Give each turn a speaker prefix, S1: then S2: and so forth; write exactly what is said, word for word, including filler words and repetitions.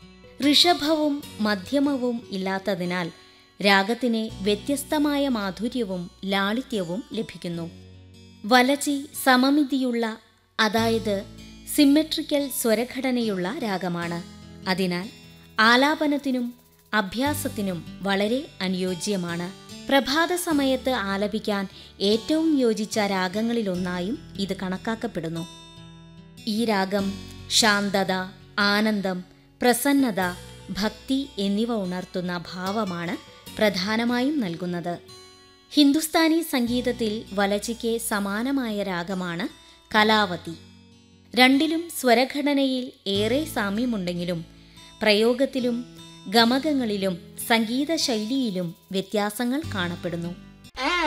S1: ഋഷഭവും മധ്യമവും ഇല്ലാത്തതിനാൽ രാഗത്തിന് വ്യത്യസ്തമായ മാധുര്യവും ലാളിത്യവും ലഭിക്കുന്നു. വലചി സമമിതിയുള്ള, അതായത് സിമ്മെട്രിക്കൽ സ്വരഘടനയുള്ള രാഗമാണ്. അതിനാൽ ആലാപനത്തിനും അഭ്യാസത്തിനും വളരെ അനുയോജ്യമാണ്. പ്രഭാത സമയത്ത് ആലപിക്കാൻ ഏറ്റവും യോജിച്ച രാഗങ്ങളിലൊന്നായും ഇത് കണക്കാക്കപ്പെടുന്നു. ഈ രാഗം ശാന്തത, ആനന്ദം, പ്രസന്നത, ഭക്തി എന്നിവ ഉണർത്തുന്ന ഭാവമാണ് പ്രധാനമായും നൽകുന്നത്. ഹിന്ദുസ്ഥാനി സംഗീതത്തിൽ വലചിക്ക് സമാനമായ രാഗമാണ് കലാവതി. രണ്ടിലും സ്വരഘടനയിൽ ഏറെ സാമ്യമുണ്ടെങ്കിലും പ്രയോഗത്തിലും ഗമകങ്ങളിലും സംഗീത ശൈലിയിലും വ്യത്യാസങ്ങൾ കാണപ്പെടുന്നു.